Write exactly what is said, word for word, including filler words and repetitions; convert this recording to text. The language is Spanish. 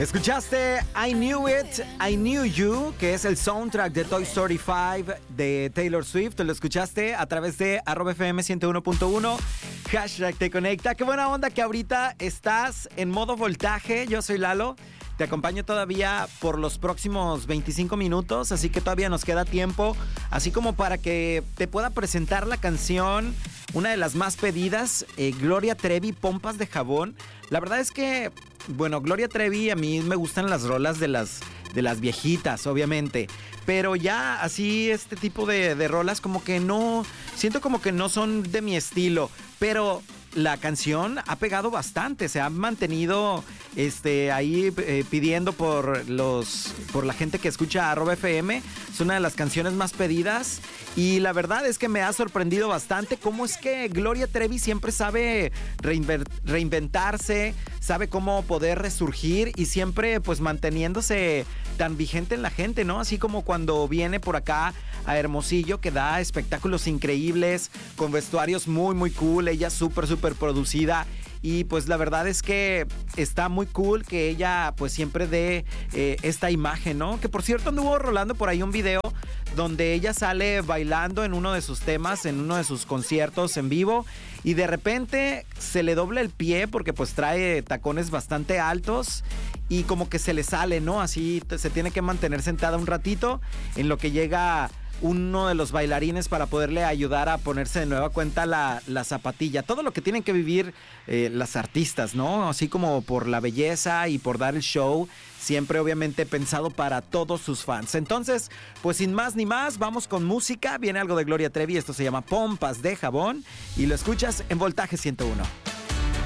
Escuchaste I Knew It, I Knew You, que es el soundtrack de Toy Story cinco de Taylor Swift. Lo escuchaste a través de arroba F M ciento uno punto uno, hashtag Te Conecta. Qué buena onda que ahorita estás en modo voltaje. Yo soy Lalo. Te acompaño todavía por los próximos veinticinco minutos, así que todavía nos queda tiempo, así como para que te pueda presentar la canción, una de las más pedidas, eh, Gloria Trevi, Pompas de Jabón. La verdad es que, bueno, Gloria Trevi, a mí me gustan las rolas de las, de las viejitas, obviamente, pero ya así este tipo de, de rolas como que no, siento como que no son de mi estilo, pero la canción ha pegado bastante, se ha mantenido este, ahí eh, pidiendo por los por la gente que escucha arroba F M. Es una de las canciones más pedidas y la verdad es que me ha sorprendido bastante cómo es que Gloria Trevi siempre sabe reinver- reinventarse, sabe cómo poder resurgir y siempre pues manteniéndose tan vigente en la gente, ¿no? Así como cuando viene por acá a Hermosillo, que da espectáculos increíbles con vestuarios muy muy cool, ella súper súper producida. Y pues la verdad es que está muy cool que ella pues siempre dé eh, esta imagen, ¿no? Que por cierto anduvo rolando por ahí un video donde ella sale bailando en uno de sus temas, en uno de sus conciertos en vivo, y de repente se le dobla el pie porque pues trae tacones bastante altos y como que se le sale, ¿no? Así se tiene que mantener sentada un ratito en lo que llega uno de los bailarines para poderle ayudar a ponerse de nueva cuenta la, la zapatilla. Todo lo que tienen que vivir eh, las artistas, ¿no? Así como por la belleza y por dar el show, siempre obviamente pensado para todos sus fans. Entonces, pues sin más ni más, vamos con música. Viene algo de Gloria Trevi, esto se llama Pompas de Jabón y lo escuchas en Voltaje ciento uno.